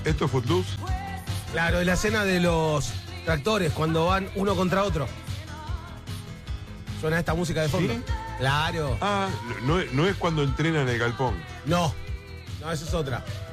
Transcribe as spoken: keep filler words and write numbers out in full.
¿Esto es Footloose? Claro, es la escena de los tractores cuando van uno contra otro. Suena esta música de fondo. ¿Sí? Claro. Ah, no, no es cuando entrenan el galpón. No, no, esa es otra.